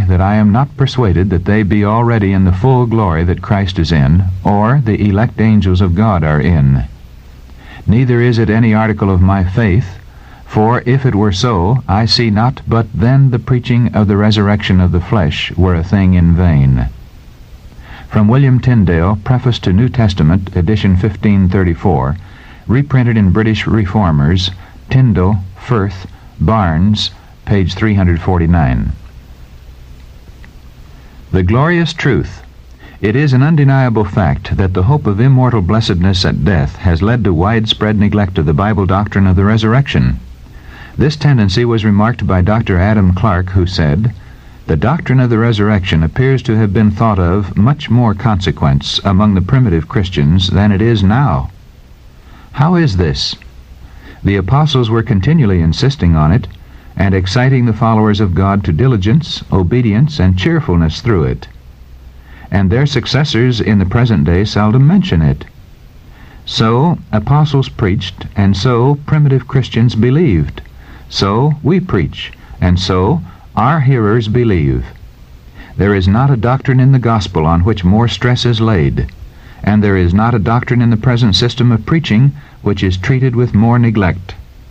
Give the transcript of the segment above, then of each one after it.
that I am not persuaded that they be already in the full glory that Christ is in, or the elect angels of God are in. Neither is it any article of my faith, for if it were so, I see not but then the preaching of the resurrection of the flesh were a thing in vain. From William Tyndale, Preface to New Testament, edition 1534, reprinted in British Reformers, Tyndall, Firth, Barnes, page 349. The glorious truth. It is an undeniable fact that the hope of immortal blessedness at death has led to widespread neglect of the Bible doctrine of the resurrection. This tendency was remarked by Dr. Adam Clarke, who said, "The doctrine of the resurrection appears to have been thought of much more consequence among the primitive Christians than it is now." How is this? The apostles were continually insisting on it, and exciting the followers of God to diligence, obedience, and cheerfulness through it. And their successors in the present day seldom mention it. So apostles preached, and so primitive Christians believed. So we preach, and so our hearers believe. There is not a doctrine in the gospel on which more stress is laid, and there is not a doctrine in the present system of preaching which is treated with more neglect.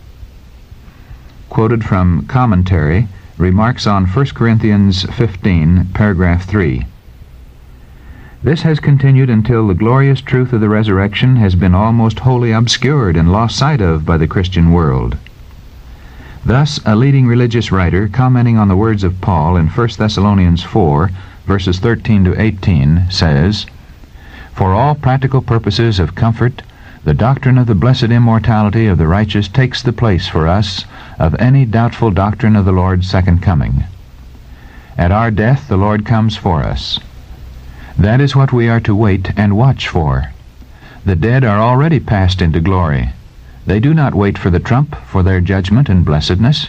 Quoted from Commentary, Remarks on 1 Corinthians 15, paragraph 3. This has continued until the glorious truth of the resurrection has been almost wholly obscured and lost sight of by the Christian world. Thus, a leading religious writer, commenting on the words of Paul in 1 Thessalonians 4, verses 13 to 18, says, "For all practical purposes of comfort, the doctrine of the blessed immortality of the righteous takes the place for us of any doubtful doctrine of the Lord's second coming. At our death the Lord comes for us. That is what we are to wait and watch for. The dead are already passed into glory. They do not wait for the trump for their judgment and blessedness."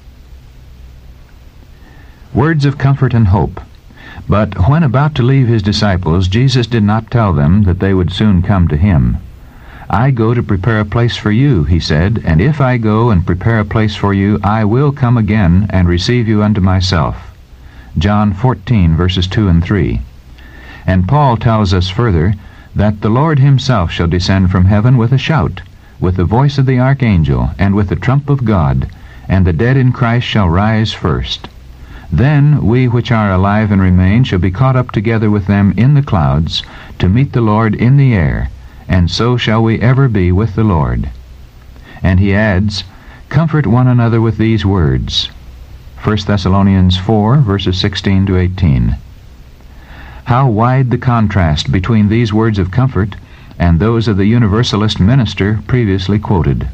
Words of comfort and hope. But when about to leave his disciples, Jesus did not tell them that they would soon come to him. "I go to prepare a place for you," he said, "and if I go and prepare a place for you, I will come again and receive you unto myself." John 14, verses 2 and 3. And Paul tells us further that the Lord himself shall descend from heaven with a shout, with the voice of the archangel, and with the trump of God, and the dead in Christ shall rise first. Then we which are alive and remain shall be caught up together with them in the clouds to meet the Lord in the air, and so shall we ever be with the Lord. And he adds, "Comfort one another with these words." 1 Thessalonians 4, verses 16 to 18. How wide the contrast between these words of comfort and those of the Universalist minister previously quoted.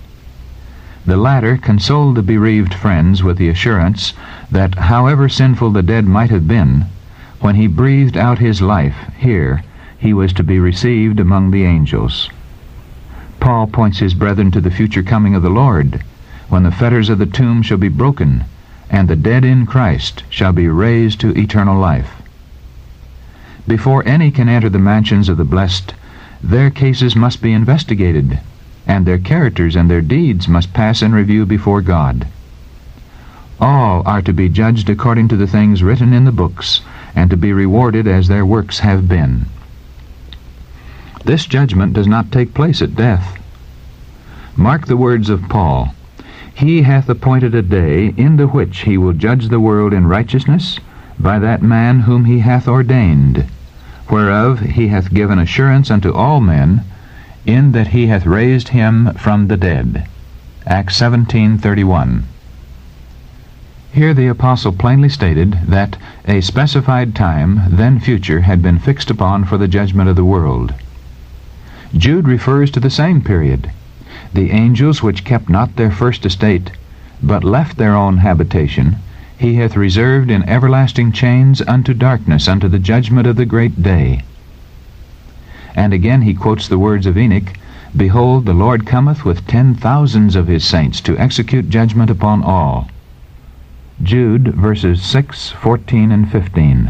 The latter consoled the bereaved friends with the assurance that however sinful the dead might have been, when he breathed out his life here, he was to be received among the angels. Paul points his brethren to the future coming of the Lord, when the fetters of the tomb shall be broken, and the dead in Christ shall be raised to eternal life. Before any can enter the mansions of the blessed, their cases must be investigated, and their characters and their deeds must pass in review before God. All are to be judged according to the things written in the books, and to be rewarded as their works have been. This judgment does not take place at death. Mark the words of Paul, "He hath appointed a day in the which he will judge the world in righteousness by that man whom he hath ordained, whereof he hath given assurance unto all men, in that he hath raised him from the dead." Acts 17:31. Here the apostle plainly stated that a specified time, then future, had been fixed upon for the judgment of the world. Jude refers to the same period. "The angels which kept not their first estate, but left their own habitation, he hath reserved in everlasting chains unto darkness, unto the judgment of the great day." And again he quotes the words of Enoch, "Behold, the Lord cometh with 10,000s of his saints to execute judgment upon all." Jude, verses 6, 14, and 15.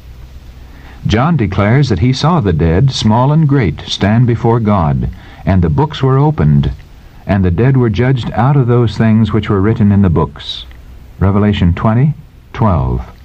John declares that he saw the dead, small and great, stand before God, and the books were opened, and the dead were judged out of those things which were written in the books. Revelation 20:12.